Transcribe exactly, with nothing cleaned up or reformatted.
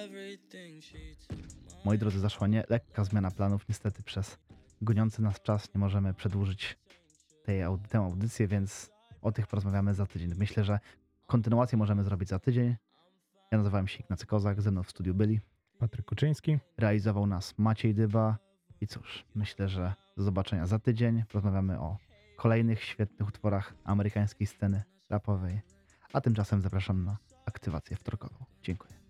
Moi drodzy, zaszła nie lekka zmiana planów. Niestety przez goniący nas czas nie możemy przedłużyć tej aud- tę audycję, więc o tych porozmawiamy za tydzień. Myślę, że kontynuację możemy zrobić za tydzień. Ja nazywałem się Ignacy Kozak, ze mną w studiu byli. Patryk Kuczyński. Realizował nas Maciej Dyba. I cóż, myślę, że do zobaczenia za tydzień. Porozmawiamy o kolejnych świetnych utworach amerykańskiej sceny rapowej. A tymczasem zapraszam na aktywację wtorkową. Dziękuję.